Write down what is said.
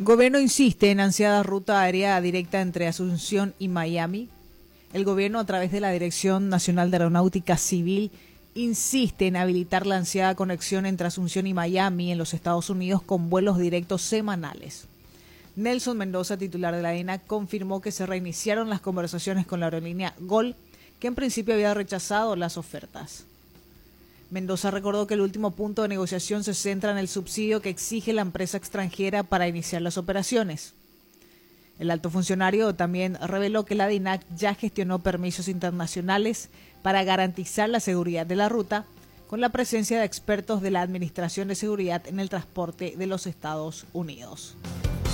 Gobierno insiste en ansiada ruta aérea directa entre Asunción y Miami. El gobierno, a través de la Dirección Nacional de Aeronáutica Civil, insiste en habilitar la ansiada conexión entre Asunción y Miami en los Estados Unidos con vuelos directos semanales. Nelson Mendoza, titular de la AENAC, confirmó que se reiniciaron las conversaciones con la aerolínea GOL, que en principio había rechazado las ofertas. Mendoza recordó que el último punto de negociación se centra en el subsidio que exige la empresa extranjera para iniciar las operaciones. El alto funcionario también reveló que la DINAC ya gestionó permisos internacionales para garantizar la seguridad de la ruta, con la presencia de expertos de la Administración de Seguridad en el Transporte de los Estados Unidos.